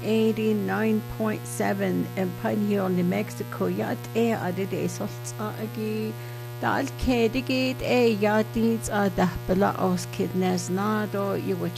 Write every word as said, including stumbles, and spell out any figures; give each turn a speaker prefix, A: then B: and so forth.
A: eighty-nine point seven in Pioneer, New Mexico. Yat e adid e solt agi dal kedigit e yatins a dahbela os kidnes nado you